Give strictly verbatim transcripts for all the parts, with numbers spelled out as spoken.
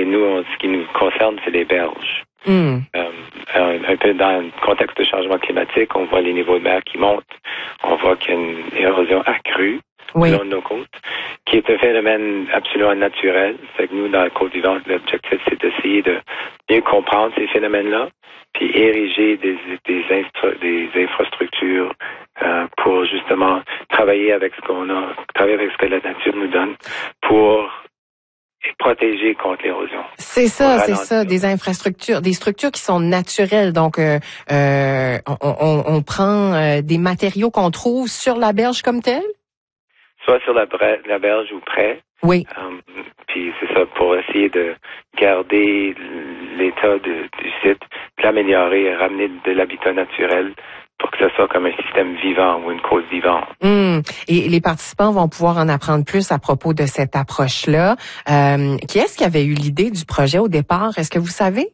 Et nous, on, ce qui nous concerne, c'est les berges. Mm. Euh, un, un peu dans le contexte de changement climatique, on voit les niveaux de mer qui montent, on voit qu'il y a une érosion accrue oui. le long de nos côtes, qui est un phénomène absolument naturel. Fait que nous, dans la Côte vivante, l'objectif, c'est d'essayer de mieux comprendre ces phénomènes-là, puis ériger des, des, instru- des infrastructures euh, pour justement travailler avec ce qu'on a, travailler avec ce que la nature nous donne pour protéger contre l'érosion. C'est ça, c'est ça, des infrastructures, des structures qui sont naturelles. Donc, euh, euh, on, on, on prend euh, des matériaux qu'on trouve sur la berge comme telle? Soit sur la, la berge ou près. Oui. Um, puis c'est ça, pour essayer de garder l'état de, du site, de l'améliorer et ramener de l'habitat naturel pour que ce soit comme un système vivant ou une côte vivante. Mmh. Et les participants vont pouvoir en apprendre plus à propos de cette approche-là. Euh, qui est-ce qui avait eu l'idée du projet au départ? Est-ce que vous savez?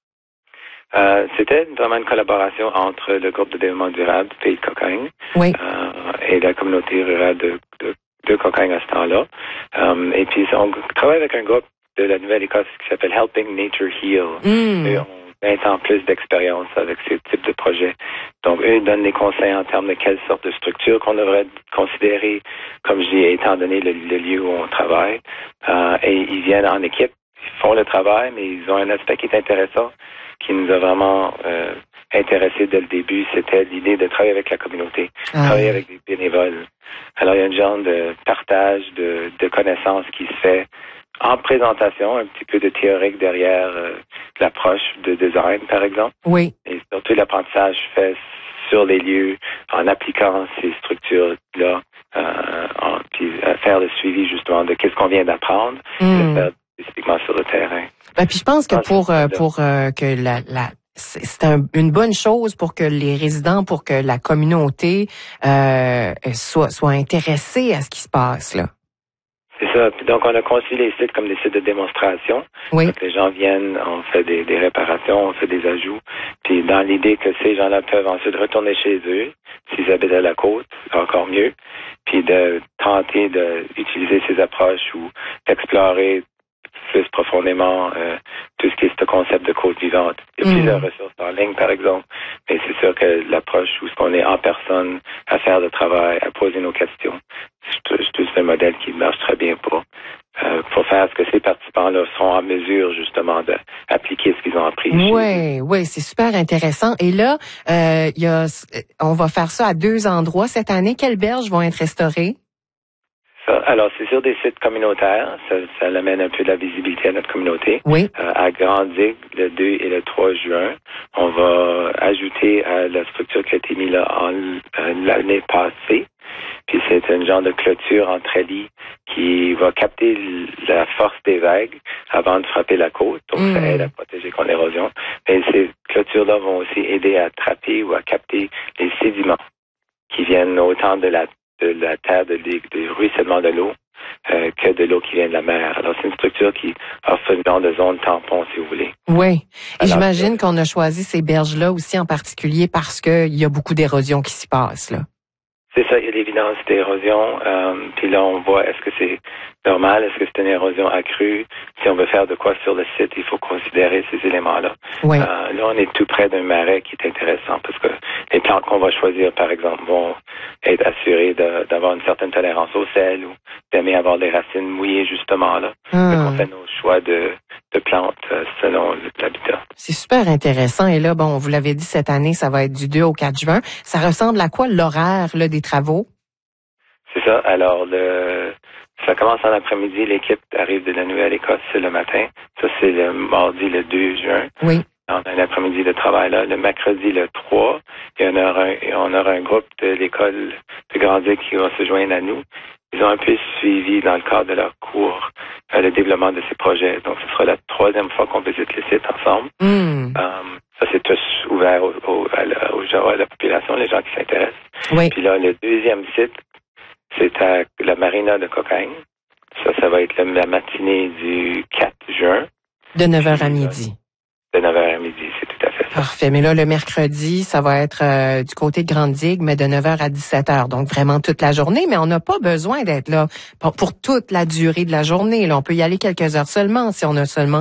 Euh, c'était vraiment une collaboration entre le groupe de développement durable du pays de Cocagne oui. euh, et la communauté rurale de, de, de Cocagne à ce temps-là. Um, et puis, on travaille avec un groupe de la Nouvelle-Écosse qui s'appelle Helping Nature Heal. Mmh. Et on vingt ans plus d'expérience avec ce type de projet. Donc, eux, ils donnent des conseils en termes de quelle sorte de structure qu'on devrait considérer, comme je dis, étant donné le, le lieu où on travaille. Euh, et ils viennent en équipe, ils font le travail, mais ils ont un aspect qui est intéressant, qui nous a vraiment euh, intéressés dès le début. C'était l'idée de travailler avec la communauté, ah. travailler avec des bénévoles. Alors, il y a un genre de partage de, de connaissances qui se fait en présentation, un petit peu de théorique derrière euh, l'approche de design, par exemple. Oui. Et surtout, l'apprentissage fait sur les lieux, en appliquant ces structures-là, euh, en, puis à faire le suivi, justement, de qu'est-ce qu'on vient d'apprendre, mmh. et le faire spécifiquement sur le terrain. Ben, puis je pense que pour, euh, pour euh, que la... la... c'est un, une bonne chose pour que les résidents, pour que la communauté euh, soit, soit intéressée à ce qui se passe, là. C'est ça. Puis donc, on a conçu les sites comme des sites de démonstration. Oui. Donc, les gens viennent, on fait des, des réparations, on fait des ajouts. Puis dans l'idée que ces gens-là peuvent ensuite retourner chez eux, s'ils habitent à la côte, encore mieux. Puis de tenter d'utiliser ces approches ou d'explorer plus profondément euh, tout ce qui est ce concept de côte vivante. Il y a mmh. plusieurs ressources en ligne, par exemple, mais c'est sûr que l'approche où ce qu'on est en personne à faire le travail, à poser nos questions, c'est tout un modèle qui marche très bien pour, euh, pour faire ce que ces participants-là sont en mesure, justement, d'appliquer ce qu'ils ont appris. Oui, oui, c'est super intéressant. Et là, euh, y a, on va faire ça à deux endroits cette année. Quelles berges vont être restaurées? Ça, alors, c'est sur des sites communautaires. Ça, ça amène un peu de la visibilité à notre communauté. Oui. Euh, à Grand-Digue, le deux et le trois juin, on va ajouter à la structure qui a été mise là en, euh, l'année passée. Puis c'est un genre de clôture en treillis qui va capter la force des vagues avant de frapper la côte. Donc, mmh. ça aide à protéger contre l'érosion. Mais ces clôtures-là vont aussi aider à attraper ou à capter les sédiments qui viennent autant de la de la terre, de, de, de ruissellement de l'eau, euh, que de l'eau qui vient de la mer. Alors, c'est une structure qui offre une genre de zone tampon, si vous voulez. Oui. Et alors, j'imagine qu'on a choisi ces berges-là aussi en particulier parce qu'il y a beaucoup d'érosion qui s'y passe, là. C'est ça, il y a l'évidence d'érosion. Euh, puis là, on voit, est-ce que c'est normal? Est-ce que c'est une érosion accrue? Si on veut faire de quoi sur le site, il faut considérer ces éléments-là. Oui. Euh, là, on est tout près d'un marais qui est intéressant parce que les plantes qu'on va choisir, par exemple, vont être assurées de, d'avoir une certaine tolérance au sel ou d'aimer avoir des racines mouillées, justement, là. Hum. Donc, on fait nos choix de, de plantes euh, selon l'habitat. C'est super intéressant. Et là, bon, vous l'avez dit, cette année, ça va être du deux au quatre juin. Ça ressemble à quoi l'horaire là, des travaux? C'est ça. Alors, le, ça commence en après-midi. L'équipe arrive de la Nouvelle-Écosse le matin. Ça, c'est le mardi, le deux juin. Oui. On a un après-midi de travail là. Le mercredi, le trois, et on aura un, on aura un groupe de l'école de Grand-Digue qui va se joindre à nous. Ils ont un peu suivi dans le cadre de leur cours euh, le développement de ces projets. Donc, ce sera la troisième fois qu'on visite le site ensemble. Mm. Um, ça, c'est tous ouvert au, au, à, la, au, à la population, les gens qui s'intéressent. Oui. Puis là, le deuxième site, c'est à la marina de Cocagne. Ça, ça va être la, la matinée du quatre juin. De neuf heures à midi. De neuf heures à midi, c'est tout à fait ça. Parfait. Mais là, le mercredi, ça va être euh, du côté de Grand-Digue, mais de neuf heures à dix-sept heures. Donc, vraiment toute la journée. Mais on n'a pas besoin d'être là pour, pour toute la durée de la journée. Là, on peut y aller quelques heures seulement si on a seulement